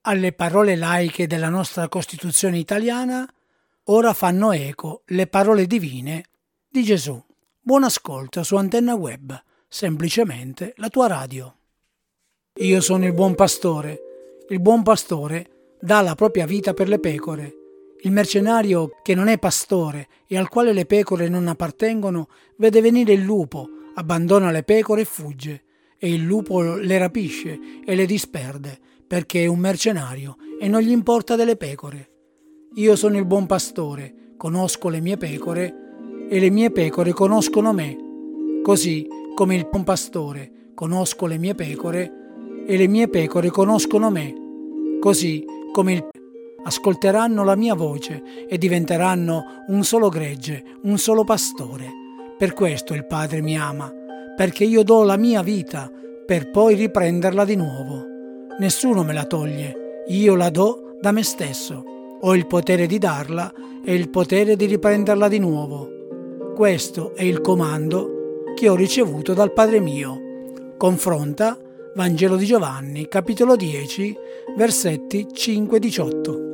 Alle parole laiche della nostra Costituzione italiana ora fanno eco le parole divine di Gesù. Buon ascolto su Antenna Web, semplicemente la tua radio. Io sono il buon pastore. Il buon pastore dà la propria vita per le pecore. Il mercenario che non è pastore e al quale le pecore non appartengono vede venire il lupo, abbandona le pecore e fugge, e il lupo le rapisce e le disperde, perché è un mercenario e non gli importa delle pecore. Io sono il buon pastore, conosco le mie pecore e le mie pecore conoscono me. Così come il buon pastore conosco le mie pecore e le mie pecore conoscono me. Così come il ascolteranno la mia voce e diventeranno un solo gregge, un solo pastore. Per questo il Padre mi ama, perché io do la mia vita per poi riprenderla di nuovo. Nessuno me la toglie, io la do da me stesso. Ho il potere di darla e il potere di riprenderla di nuovo. Questo è il comando che ho ricevuto dal Padre mio. Confronta Vangelo di Giovanni, capitolo 10, versetti 5-18.